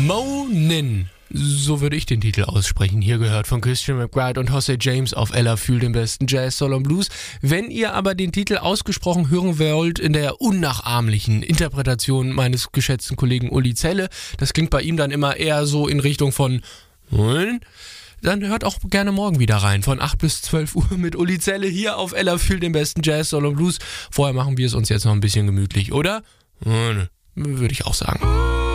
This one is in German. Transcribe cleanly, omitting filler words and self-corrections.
Moanin'. So würde ich den Titel aussprechen. Hier gehört von Christian McBride und Jose James auf Ella für den besten Jazz, Soul und Blues. Wenn ihr aber den Titel ausgesprochen hören wollt in der unnachahmlichen Interpretation meines geschätzten Kollegen Uli Zelle, das klingt bei ihm dann immer eher so in Richtung von dann hört auch gerne morgen wieder rein, von 8 bis 12 Uhr mit Uli Zelle hier auf Ella für den besten Jazz, Soul und Blues. Vorher machen wir es uns jetzt noch ein bisschen gemütlich, oder? Würde ich auch sagen.